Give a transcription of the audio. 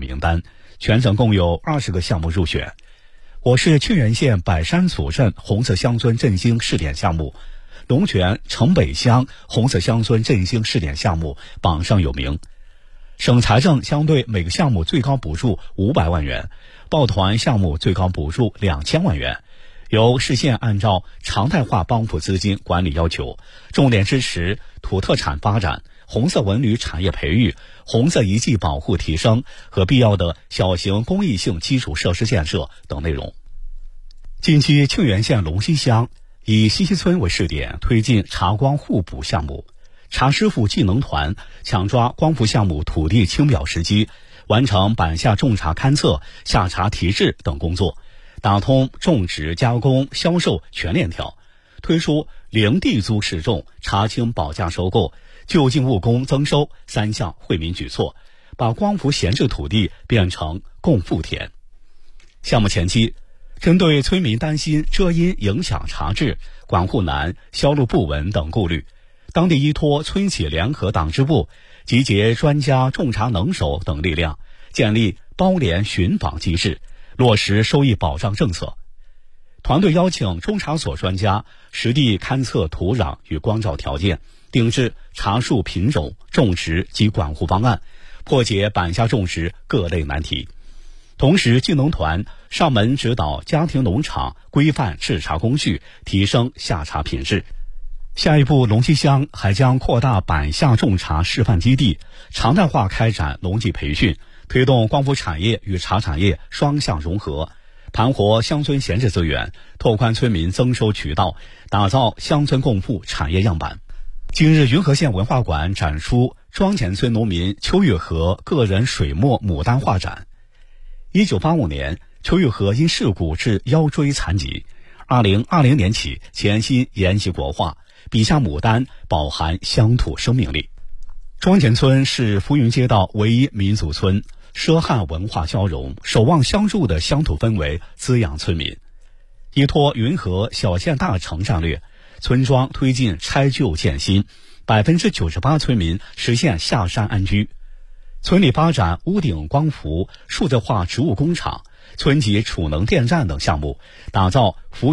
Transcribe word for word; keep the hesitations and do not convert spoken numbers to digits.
名单，全省共有二十个项目入选。我市沁源县百山组镇红色乡村振兴试点项目、龙泉城北乡红色乡村振兴试点项目榜上有名。省财政相对每个项目最高补助五百万元，抱团项目最高补助两千万元。由市县按照常态化帮扶资金管理要求，重点支持土特产发展、红色文旅产业培育、红色遗迹保护提升和必要的小型公益性基础设施建设等内容。近期，沁源县龙溪乡以西溪村为试点，推进茶光互补项目。茶师傅技能团抢抓光伏项目土地清表时机，完成板下种茶勘测、下茶提质等工作，打通种植、加工、销售全链条，推出零地租试种、茶青保价收购、就近务工增收三项惠民举措，把光伏闲置土地变成共富田。项目前期，针对村民担心遮阴影响茶质、管护难、销路不稳等顾虑，当地依托村企联合党支部，集结专家、种茶能手等力量，建立包联巡访机制，落实收益保障政策。团队邀请种茶所专家实地勘测土壤与光照条件，定制茶树品种、种植及管护方案，破解板下种植各类难题。同时，技能团上门指导家庭农场规范制茶工序，提升下茶品质。下一步，龙溪乡还将扩大板下种茶示范基地，常态化开展农技培训，推动光伏产业与茶产业双向融合，盘活乡村闲置资源，拓宽村民增收渠道，打造乡村共富产业样板。近日，云和县文化馆展出庄前村农民邱玉和个人水墨牡丹画展。一九八五年，邱玉和因事故致腰椎残疾。二零二零年起，潜心研习国画，笔下牡丹饱含乡土生命力。庄前村是浮云街道唯一民族村，奢汉文化交融，守望相助的乡土氛围滋养村民。依托云和小县大城战略，村庄推进拆旧建新，百分之九十八村民实现下山安居。村里发展屋顶光伏、数字化植物工厂、村级储能电站等项目，打造服务